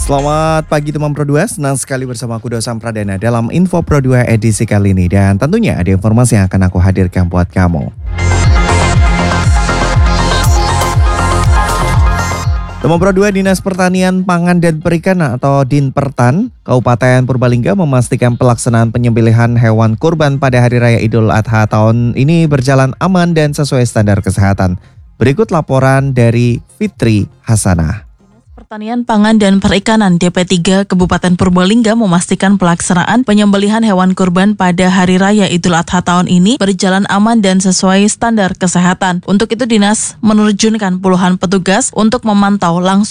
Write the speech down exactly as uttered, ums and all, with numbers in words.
Selamat pagi teman Pro dua, senang sekali bersama aku Dosam Pradana dalam Info Pro dua edisi kali ini. Dan tentunya ada informasi yang akan aku hadirkan buat kamu. Teman Pro dua, Dinas Pertanian, Pangan dan Perikanan atau Dinpertan Kabupaten Purbalingga memastikan pelaksanaan penyembelihan hewan kurban pada Hari Raya Idul Adha tahun ini berjalan aman dan sesuai standar kesehatan. Berikut laporan dari Fitri Hasanah. Pertanian, Pangan, dan Perikanan D P tiga Kabupaten Purbalingga memastikan pelaksanaan penyembelihan hewan kurban pada Hari Raya Idul Adha tahun ini berjalan aman dan sesuai standar kesehatan. Untuk itu, Dinas menerjunkan puluhan petugas untuk memantau langsung